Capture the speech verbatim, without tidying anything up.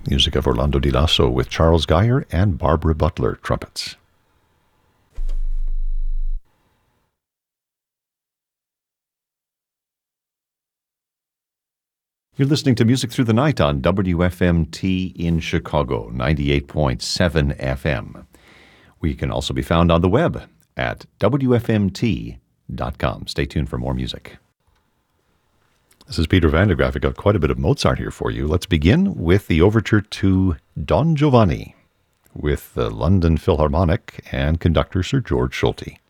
Music of Orlando Di Lasso with Charles Geyer and Barbara Butler, trumpets. You're listening to Music Through the Night on W F M T in Chicago, ninety-eight point seven F M. We can also be found on the web at W F M T dot com. Stay tuned for more music. This is Peter Van der Graaf. I got quite a bit of Mozart here for you. Let's begin with the overture to Don Giovanni with the London Philharmonic and conductor Sir George Solti.